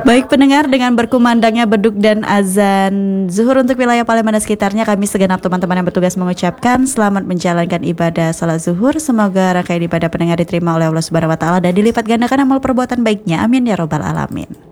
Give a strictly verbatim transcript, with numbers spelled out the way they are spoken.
Baik pendengar, dengan berkumandangnya beduk dan azan zuhur untuk wilayah Palembang dan sekitarnya, kami segenap teman-teman yang bertugas mengucapkan selamat menjalankan ibadah salat zuhur. Semoga rangkaian ibadah pendengar diterima oleh Allah Subhanahu wa taala dan dilipat gandakan amal perbuatan baiknya. Amin ya robbal alamin.